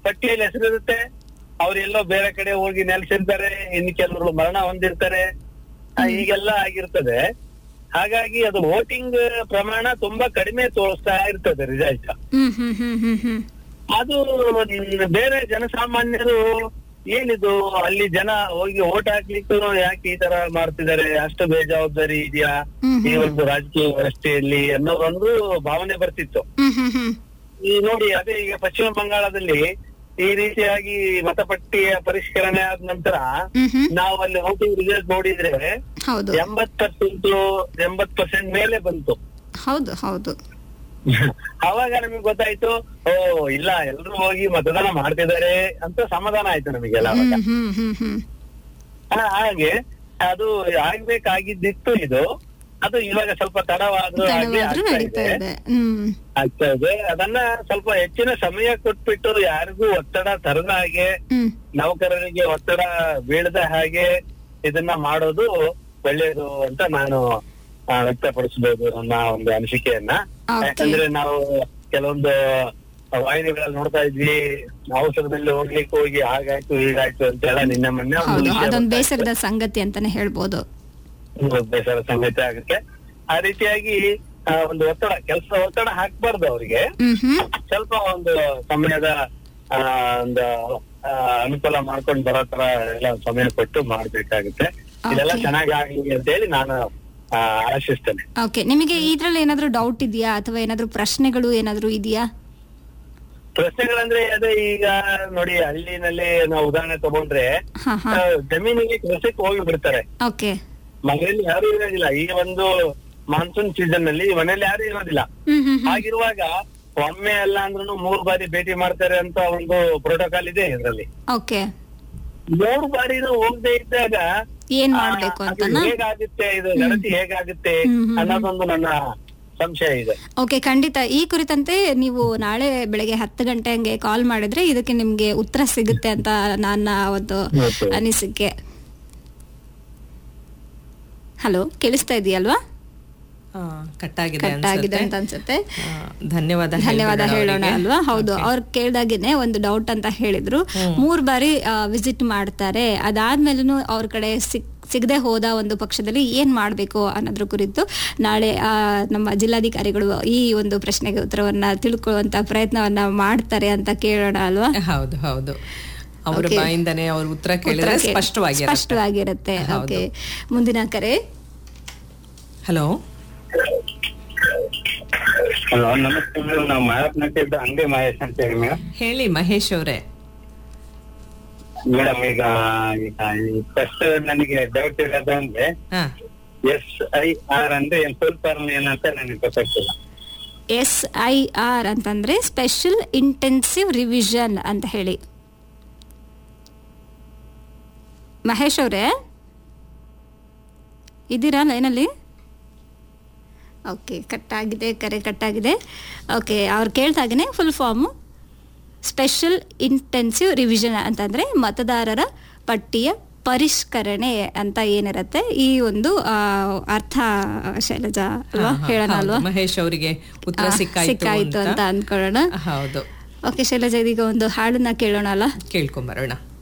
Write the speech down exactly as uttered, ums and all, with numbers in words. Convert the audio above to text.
ಪಟ್ಟಿಯಲ್ಲಿ ಹೆಸರಿರುತ್ತೆ, ಅವ್ರೆಲ್ಲೋ ಬೇರೆ ಕಡೆ ಹೋಗಿ ನೆಲೆಸಿರ್ತಾರೆ, ಇನ್ನು ಕೆಲವರು ಮರಣ ಹೊಂದಿರ್ತಾರೆ, ಹೀಗೆಲ್ಲ ಆಗಿರ್ತದೆ. ಹಾಗಾಗಿ ಅದು ವೋಟಿಂಗ್ ಪ್ರಮಾಣ ತುಂಬಾ ಕಡಿಮೆ ತೋರಿಸ್ತಾ ಇರ್ತದೆ ರಿಸಲ್ಟ್. ಅದು ಬೇರೆ ಜನಸಾಮಾನ್ಯರು ಏನಿದು ಅಲ್ಲಿ ಜನ ಹೋಗಿ ಓಟ್ ಹಾಕ್ಲಿಕ್ಕೂ ಯಾಕೆ ಈ ತರ ಮಾಡ್ತಿದ್ದಾರೆ, ಅಷ್ಟು ಬೇಜವಾಬ್ದಾರಿ ಇದೆಯಾ ಈ ಒಂದು ರಾಜಕೀಯ ವ್ಯವಸ್ಥೆಯಲ್ಲಿ ಅನ್ನೋದೊಂದು ಭಾವನೆ ಬರ್ತಿತ್ತು. ಈ ನೋಡಿ, ಅದೇ ಈಗ ಪಶ್ಚಿಮ ಬಂಗಾಳದಲ್ಲಿ ಈ ರೀತಿಯಾಗಿ ಮತಪಟ್ಟಿಯ ಪರಿಷ್ಕರಣೆ ಆದ ನಂತರ ನಾವು ಅಲ್ಲಿ ವೋಟಿಂಗ್ ರಿಸಲ್ಟ್ ನೋಡಿದ್ರೆ ಎಂಬತ್ ಪರ್ಸೆಂಟ್ ಎಂಬತ್ ಪರ್ಸೆಂಟ್ ಮೇಲೆ ಬಂತು. ಹೌದು ಹೌದು. ಅವಾಗ ನಮಗೆ ಗೊತ್ತಾಯ್ತು, ಓ ಇಲ್ಲ ಎಲ್ರು ಹೋಗಿ ಮತದಾನ ಮಾಡ್ತಿದ್ದಾರೆ ಅಂತ ಸಮಾಧಾನ ಆಯ್ತು ನಮಗೆಲ್ಲ. ಹಾಗೆ ಅದು ಆಗ್ಬೇಕಾಗಿದ್ದಿತ್ತು ಇದು. ಅದು ಇವಾಗ ಸ್ವಲ್ಪ ತಡವಾದ್ರೂ ಆಗ್ತಾ ಇದೆ. ಅದನ್ನ ಸ್ವಲ್ಪ ಹೆಚ್ಚಿನ ಸಮಯ ಕೊಟ್ಬಿಟ್ಟು ಯಾರಿಗೂ ಒತ್ತಡ ತರದ ಹಾಗೆ, ನೌಕರರಿಗೆ ಒತ್ತಡ ಬೀಳದ ಹಾಗೆ ಇದನ್ನ ಮಾಡೋದು ಒಳ್ಳೇದು ಅಂತ ನಾನು ವ್ಯಕ್ತಪಡಿಸಬಹುದು ನನ್ನ ಒಂದು ಅನಿಸಿಕೆಯನ್ನ. ಯಾಕಂದ್ರೆ ನಾವು ಕೆಲವೊಂದು ವಾಹಿನಿಗಳಲ್ಲಿ ನೋಡ್ತಾ ಇದ್ವಿ, ಅವಸರದಲ್ಲಿ ಹೋಗ್ಲಿಕ್ಕೆ ಹೋಗಿ ಹಾಗಾಯ್ತು ಹೀಗಾಯ್ತು ಅಂತ ಹೇಳ ನಿನ್ನೆ ಮೊನ್ನೆ ಅದೊಂದು ಬೇಸರದ ಸಂಗತಿ ಅಂತಾನೆ ಹೇಳ್ಬೋದು. ಬೇಸರ ಸಂಗತಿ ಆಗುತ್ತೆ. ಆ ರೀತಿಯಾಗಿ ಒಂದು ಒತ್ತಡ, ಕೆಲಸ ಒತ್ತಡ ಹಾಕ್ಬಾರ್ದು ಅವ್ರಿಗೆ. ಸ್ವಲ್ಪ ಒಂದು ಸಮಯದ ಒಂದು ಅನುಕೂಲ ಮಾಡ್ಕೊಂಡು ಬರೋ ತರ ಎಲ್ಲ ಸಮಯ ಕೊಟ್ಟು ಮಾಡ್ಬೇಕಾಗುತ್ತೆ. ಇದೆಲ್ಲ ಚೆನ್ನಾಗಿ ಆಗ್ಲಿ ಅಂತ ಹೇಳಿ ನಾನು ಆಶಿಸ್ತೇನೆ. ಓಕೆ, ನಿಮಗೆ ಇದ್ರಲ್ಲಿ ಏನಾದ್ರು ಡೌಟ್ ಇದೆಯಾ ಅಥವಾ ಏನಾದ್ರು ಪ್ರಶ್ನೆಗಳು ಏನಾದ್ರು ಇದೆಯಾ? ಪ್ರಶ್ನೆಗಳಂದ್ರೆ ಅದೇ, ಈಗ ನೋಡಿ ಹಳ್ಳಿನಲ್ಲಿ ನಾವು ಉದಾಹರಣೆ ತಗೊಂಡ್ರೆ ಜಮೀನಿಗೆ ಕೃಷಿಗೆ ಹೋಗಿ ಬಿಡ್ತಾರೆ, ಮನೆಯಲ್ಲಿ ಯಾರು ಇರೋದಿಲ್ಲ. ಈ ಒಂದು ಮಾನ್ಸೂನ್ ಸೀಸನ್ ನಲ್ಲಿ ಮನೇಲಿ ಯಾರು ಇರೋದಿಲ್ಲ. ಹಾಗಿರುವಾಗ ಒಮ್ಮೆ ಅಲ್ಲ ಅಂದ್ರೂ ಮೂರು ಬಾರಿ ಭೇಟಿ ಮಾಡ್ತಾರೆ ಅಂತ ಒಂದು ಪ್ರೋಟೋಕಾಲ್ ಇದೆ ಇದರಲ್ಲಿ. ಮೂರು ಬಾರಿನೂ ಹೋಗದೆ ಇದ್ದಾಗ ಏನ್ ಮಾಡ್ಬೇಕು ಅಂತ ಹೇಗಾಗುತ್ತೆ, ಇದು ಗಣತಿ ಹೇಗಾಗುತ್ತೆ ಅನ್ನೋದೊಂದು ನನ್ನ ಸಂಶಯ ಇದೆ. ಓಕೆ, ಖಂಡಿತ ಈ ಕುರಿತಂತೆ ನೀವು ನಾಳೆ ಬೆಳಗ್ಗೆ ಹತ್ತು ಗಂಟೆ ಹಂಗೆ ಕಾಲ್ ಮಾಡಿದ್ರೆ ಇದಕ್ಕೆ ನಿಮ್ಗೆ ಉತ್ತರ ಸಿಗುತ್ತೆ ಅಂತ ನನ್ನ ಒಂದು ಅನಿಸಿಕೆ. ಹಲೋ, ಕೇಳಿಸ್ತಾ ಇದೆಯಲ್ವಾ? ಕಟ್ಟಾಗಿದೆ ಅಂತ ಅನ್ಸುತ್ತೆ. ಧನ್ಯವಾದ ಧನ್ಯವಾದ ಹೇಳೋಣ ಅಲ್ವಾ? ಹೌದು, ಅವ್ರು ಕೇಳ್ದಾಗೇನೆ ಒಂದು ಡೌಟ್ ಅಂತ ಹೇಳಿದ್ರು. ಮೂರ್ ಬಾರಿ ವಿಸಿಟ್ ಮಾಡ್ತಾರೆ, ಅದಾದ್ಮೇಲೂ ಅವ್ರ ಕಡೆ ಸಿಕ್ ಸಿಗದೆ ಹೋದ ಒಂದು ಪಕ್ಷದಲ್ಲಿ ಏನ್ ಮಾಡ್ಬೇಕು ಅನ್ನೋದ್ರ ಕುರಿತು ನಾಳೆ ನಮ್ಮ ಜಿಲ್ಲಾಧಿಕಾರಿಗಳು ಈ ಒಂದು ಪ್ರಶ್ನೆಗೆ ಉತ್ತರವನ್ನ ತಿಳ್ಕೊಳ್ಳುವಂತ ಪ್ರಯತ್ನವನ್ನ ಮಾಡ್ತಾರೆ ಅಂತ ಕೇಳೋಣ ಅಲ್ವಾ? ಹೌದು ಹೌದು, ಅವರ ಬಾಯಿಂದನೇ ಅವ್ರ ಉತ್ತರ ಕೇಳಿದ್ರೆ ಸ್ಪಷ್ಟವಾಗಿರುತ್ತೆ. ಓಕೆ, ಮುಂದಿನ ಕರೆ. ಹಲೋ ಹಲೋ, ನಮಸ್ತೆ. ನಾವು ಮಾಯಪ್ನಟ್ಟಿದ್ದ ಅಂಗಡಿ ಮಹೇಶ್ ಅಂತ ಹೇಳಿ ಮೇಡಮ್. ಹೇಳಿ ಮಹೇಶ್ ಅವರೇ. ಮೇಡಮ್, ಈಗ ಫಸ್ಟ್ ನನಗೆ ಡೌಟ್ ಇರೋದಂದ್ರೆ ಎಸ್ ಐ ಆರ್ ಅಂದ್ರೆ ಏನ್ ಸ್ವಲ್ಪ ಏನಂತ ನನಗೆ ಗೊತ್ತಾಗ್ತಿಲ್ಲ. ಎಸ್ ಐ ಆರ್ ಅಂತಂದ್ರೆ ಸ್ಪೆಷಲ್ ಇಂಟೆನ್ಸಿವ್ ರಿವಿಷನ್ ಅಂತ ಹೇಳಿ. ಮಹೇಶ್ ಅವರೇ ಇದ್ದೀರಾ ಲೈನಲ್ಲಿ? ಓಕೆ, ಕಟ್ಟಾಗಿದೆ, ಕರೆ ಕಟ್ಟಾಗಿದೆ. ಓಕೆ, ಅವ್ರು ಕೇಳ್ದಾಗೇ full form special intensive revision ಅಂತಂದರೆ ಮತದಾರರ ಪಟ್ಟಿಯ ಪರಿಷ್ಕರಣೆ ಅಂತ ಏನಿರುತ್ತೆ ಈ ಒಂದು ಅರ್ಥ. ಶೈಲಜಾ ಅಲ್ವಾ, ಹೇಳೋಣ ಅಲ್ವಾ? ಮಹೇಶ್ ಅವರಿಗೆ ಉತ್ತರ ಸಿಕ್ಕಾಯ್ತು ಅಂತ ಅನ್ಕೊಳ್ಳೋಣ. ಹೌದು. ಓಕೆ ಶೈಲಜಾ, ಇದೀಗ ಒಂದು ಹಾಡನ್ನ ಕೇಳೋಣ ಅಲ್ಲ? ಕೇಳ್ಕೊಂಬರೋಣ.